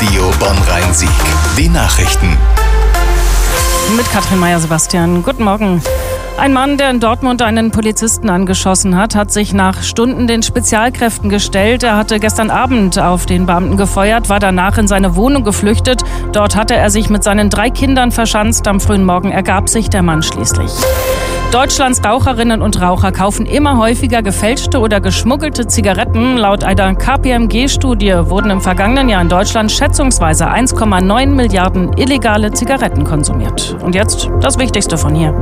Radio Bonn-Rhein-Sieg. Die Nachrichten. Mit Katrin Meyer-Sebastian. Guten Morgen. Ein Mann, der in Dortmund einen Polizisten angeschossen hat sich nach Stunden den Spezialkräften gestellt. Er hatte gestern Abend auf den Beamten gefeuert, war danach in seine Wohnung geflüchtet. Dort hatte er sich mit seinen 3 Kindern verschanzt. Am frühen Morgen ergab sich der Mann schließlich. Deutschlands Raucherinnen und Raucher kaufen immer häufiger gefälschte oder geschmuggelte Zigaretten. Laut einer KPMG-Studie wurden im vergangenen Jahr in Deutschland schätzungsweise 1,9 Milliarden illegale Zigaretten konsumiert. Und jetzt das Wichtigste von hier.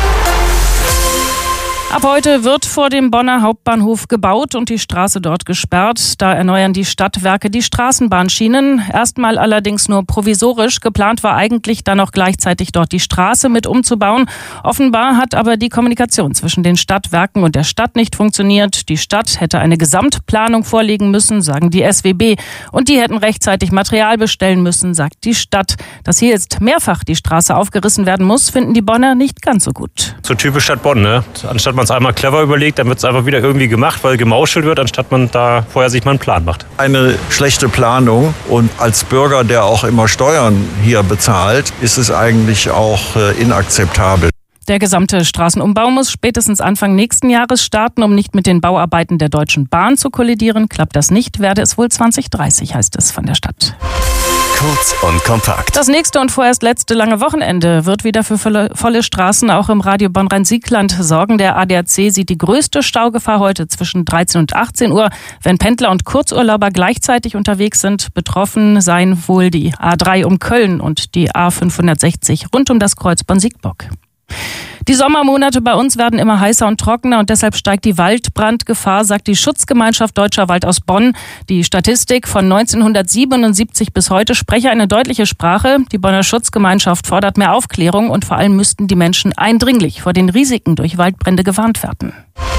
Ab heute wird vor dem Bonner Hauptbahnhof gebaut und die Straße dort gesperrt. Da erneuern die Stadtwerke die Straßenbahnschienen. Erstmal allerdings nur provisorisch. Geplant war eigentlich dann auch gleichzeitig dort die Straße mit umzubauen. Offenbar hat aber die Kommunikation zwischen den Stadtwerken und der Stadt nicht funktioniert. Die Stadt hätte eine Gesamtplanung vorlegen müssen, sagen die SWB. Und die hätten rechtzeitig Material bestellen müssen, sagt die Stadt. Dass hier jetzt mehrfach die Straße aufgerissen werden muss, finden die Bonner nicht ganz so gut. So typisch Stadt Bonn, ne? Anstatt man es einmal clever überlegt, dann wird es einfach wieder irgendwie gemacht, weil gemauschelt wird, anstatt man da vorher sich mal einen Plan macht. Eine schlechte Planung, und als Bürger, der auch immer Steuern hier bezahlt, ist es eigentlich auch inakzeptabel. Der gesamte Straßenumbau muss spätestens Anfang nächsten Jahres starten, um nicht mit den Bauarbeiten der Deutschen Bahn zu kollidieren. Klappt das nicht, werde es wohl 2030, heißt es von der Stadt. Kurz und kompakt. Das nächste und vorerst letzte lange Wochenende wird wieder für volle Straßen auch im Radio Bonn-Rhein-Sieg-Land sorgen. Der ADAC sieht die größte Staugefahr heute zwischen 13 und 18 Uhr, wenn Pendler und Kurzurlauber gleichzeitig unterwegs sind. Betroffen seien wohl die A3 um Köln und die A560 rund um das Kreuz Bonn-Siegburg. Die Sommermonate bei uns werden immer heißer und trockener und deshalb steigt die Waldbrandgefahr, sagt die Schutzgemeinschaft Deutscher Wald aus Bonn. Die Statistik von 1977 bis heute spreche eine deutliche Sprache. Die Bonner Schutzgemeinschaft fordert mehr Aufklärung und vor allem müssten die Menschen eindringlich vor den Risiken durch Waldbrände gewarnt werden.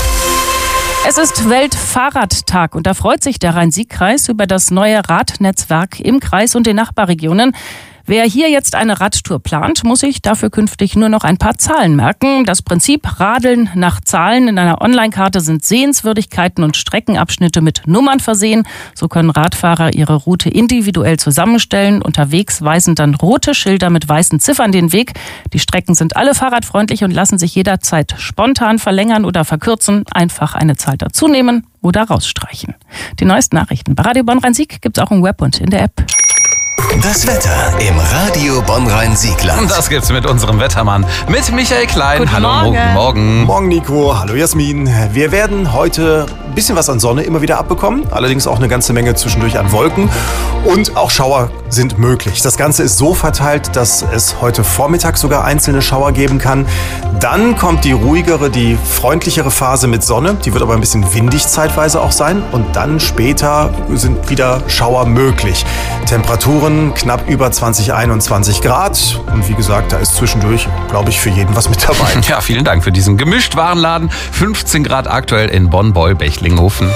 Es ist Weltfahrradtag und da freut sich der Rhein-Sieg-Kreis über das neue Radnetzwerk im Kreis und den Nachbarregionen. Wer hier jetzt eine Radtour plant, muss sich dafür künftig nur noch ein paar Zahlen merken. Das Prinzip Radeln nach Zahlen. In einer Online-Karte sind Sehenswürdigkeiten und Streckenabschnitte mit Nummern versehen. So können Radfahrer ihre Route individuell zusammenstellen. Unterwegs weisen dann rote Schilder mit weißen Ziffern den Weg. Die Strecken sind alle fahrradfreundlich und lassen sich jederzeit spontan verlängern oder verkürzen. Einfach eine Zahl dazunehmen oder rausstreichen. Die neuesten Nachrichten bei Radio Bonn-Rhein-Sieg gibt's auch im Web und in der App. Das Wetter im Radio Bonn-Rhein-Sieg-Land. Das gibt's mit unserem Wettermann, mit Michael Klein. Guten Hallo, Morgen. guten Morgen. Morgen, Nico. Hallo, Jasmin. Wir werden heute ein bisschen was an Sonne immer wieder abbekommen. Allerdings auch eine ganze Menge zwischendurch an Wolken. Und auch Schauer sind möglich. Das Ganze ist so verteilt, dass es heute Vormittag sogar einzelne Schauer geben kann. Dann kommt die ruhigere, die freundlichere Phase mit Sonne. Die wird aber ein bisschen windig zeitweise auch sein. Und dann später sind wieder Schauer möglich. Temperaturen knapp über 20, 21 Grad. Und wie gesagt, da ist zwischendurch, glaube ich, für jeden was mit dabei. Ja, vielen Dank für diesen Gemischtwarenladen. 15 Grad aktuell in Bonn-Beul-Bechlinghofen.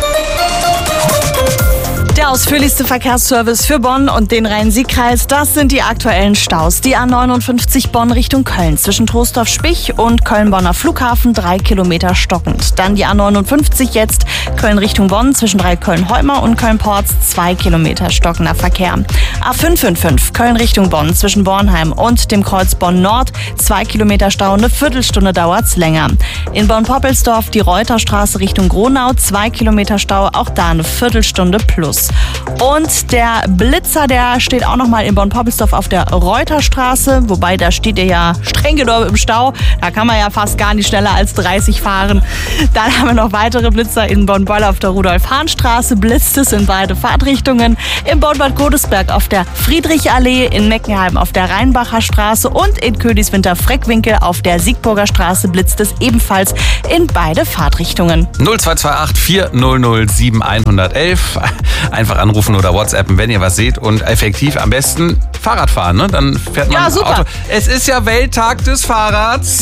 Der ausführlichste Verkehrsservice für Bonn und den Rhein-Sieg-Kreis, das sind die aktuellen Staus. Die A59 Bonn Richtung Köln zwischen Troisdorf-Spich und Köln-Bonner Flughafen 3 Kilometer stockend. Dann die A59 jetzt Köln Richtung Bonn zwischen Köln-Heumer und Köln-Porz 2 Kilometer stockender Verkehr. A555 Köln Richtung Bonn zwischen Bornheim und dem Kreuz Bonn-Nord 2 Kilometer Stau, eine Viertelstunde dauert's länger. In Bonn-Poppelsdorf die Reuterstraße Richtung Gronau 2 Kilometer Stau, auch da eine Viertelstunde plus. Und der Blitzer, der steht auch nochmal in Bonn-Poppelsdorf auf der Reuterstraße, wobei da steht er ja streng genommen im Stau. Da kann man ja fast gar nicht schneller als 30 fahren. Dann haben wir noch weitere Blitzer in Bonn-Beul auf der Rudolf-Hahn-Straße. Blitzt es in beide Fahrtrichtungen. In Bonn-Bad Godesberg auf der Friedrichallee, in Meckenheim auf der Rheinbacher Straße und in Königswinter-Freckwinkel auf der Siegburger Straße blitzt es ebenfalls in beide Fahrtrichtungen. 0228 400 7111. Einfach anrufen oder WhatsAppen, wenn ihr was seht, und effektiv am besten Fahrrad fahren, ne? Dann fährt man Ja, super. Auto. Es ist ja Welttag des Fahrrads.